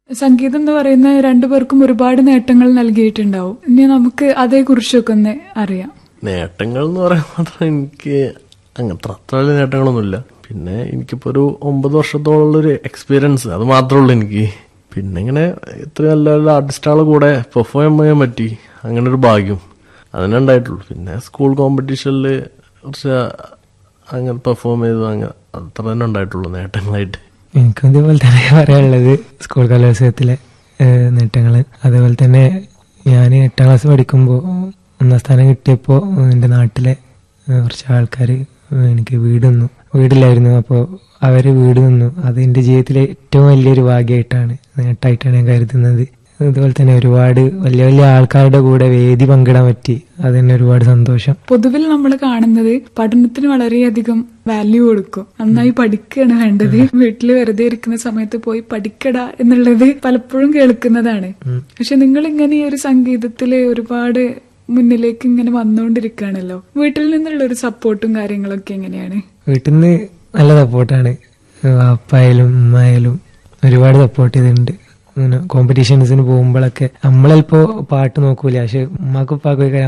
സംഗീതം എന്ന് പറയുന്ന രണ്ടുപേർക്കും ഒരുപാട് നേട്ടങ്ങൾ നൽകിയിട്ടുണ്ടാവും. ഇനി നമുക്ക് അതേക്കുറിച്ചൊക്കെ ഒന്ന് അറിയാം. നേട്ടങ്ങൾ എന്ന് പറയാൻ മാത്രം എനിക്ക് അങ്ങനത്തെ അത്ര വലിയ നേട്ടങ്ങളൊന്നുമില്ല. പിന്നെ എനിക്കിപ്പോ ഒരു 9 വർഷത്തോളൊരു എക്സ്പീരിയൻസ്, അത് മാത്രമേ ഉള്ളൂ എനിക്ക്. പിന്നെ ഇങ്ങനെ ഇത്ര നല്ല നല്ല ആർട്ടിസ്റ്റുകളെ കൂടെ പെർഫോം ചെയ്യാൻ പറ്റി, അങ്ങനെ ഒരു ഭാഗ്യം അതിനെ ഉണ്ടായിട്ടുള്ളൂ. പിന്നെ സ്കൂൾ കോമ്പറ്റീഷനിൽ കുറച്ച് അങ്ങനെ പെർഫോം ചെയ്തു, അങ്ങനെ അത്ര തന്നെ ഉണ്ടായിട്ടുള്ളൂ നേട്ടങ്ങളായിട്ട്. എനിക്കും ഇതേപോലെ തന്നെ പറയാനുള്ളത് സ്കൂൾ കലോത്സവത്തിലെ നേട്ടങ്ങള്. അതേപോലെ തന്നെ ഞാൻ 8ാം ക്ലാസ് പഠിക്കുമ്പോൾ 1ാം സ്ഥാനം കിട്ടിയപ്പോൾ എൻ്റെ നാട്ടിലെ കുറച്ച് ആൾക്കാർ എനിക്ക് വീടില്ലായിരുന്നു. അപ്പോൾ അവര് വീട് തന്നു. അത് എൻ്റെ ജീവിതത്തിലെ ഏറ്റവും വലിയൊരു ഭാഗ്യമായിട്ടാണ്, നേട്ടമായിട്ടാണ് ഞാൻ കരുതുന്നത്. അതുപോലെ തന്നെ ഒരുപാട് വലിയ വലിയ ആൾക്കാരുടെ കൂടെ വേദി പങ്കിടാൻ പറ്റി, അത് തന്നെ ഒരുപാട് സന്തോഷം. പൊതുവിൽ നമ്മൾ കാണുന്നത് പഠനത്തിന് വളരെയധികം വാല്യൂ കൊടുക്കും, നന്നായി പഠിക്കുകയാണ് വേണ്ടത്, വീട്ടിൽ വെറുതെ ഇരിക്കുന്ന സമയത്ത് പോയി പഠിക്കടാ എന്നുള്ളത് പലപ്പോഴും കേൾക്കുന്നതാണ്. പക്ഷെ നിങ്ങൾ ഇങ്ങനെ ഒരു സംഗീതത്തില് ഒരുപാട് മുന്നിലേക്ക് ഇങ്ങനെ വന്നുകൊണ്ടിരിക്കുകയാണല്ലോ. വീട്ടിൽ നിന്നുള്ള ഒരു സപ്പോർട്ടും കാര്യങ്ങളൊക്കെ എങ്ങനെയാണ്? വീട്ടിൽ നിന്ന് നല്ല സപ്പോർട്ടാണ്. അപ്പായാലും ഉമ്മായാലും ഒരുപാട് സപ്പോർട്ട് ചെയ്തിട്ടുണ്ട്. കോമ്പറ്റീഷൻസിന് പോകുമ്പോഴൊക്കെ നമ്മളെപ്പോ പാട്ട് നോക്കൂല, പക്ഷെ ഉമ്മാക്കും ഉപ്പാക്കും